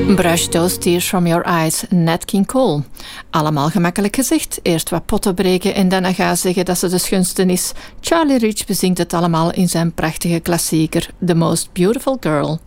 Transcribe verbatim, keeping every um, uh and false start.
Brush those tears from your eyes, Nat King Cole. Allemaal gemakkelijk gezegd. Eerst wat potten breken en daarna gaan zeggen dat ze de schunste is. Charlie Rich bezingt het allemaal in zijn prachtige klassieker The Most Beautiful Girl.